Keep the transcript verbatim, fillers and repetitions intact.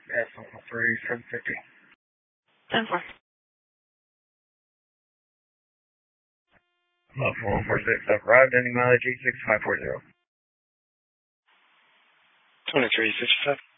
S one three seven fifty. ten four. Level one four six, I've arrived, ending mileage eight six five four zero. twenty-three fifty-five.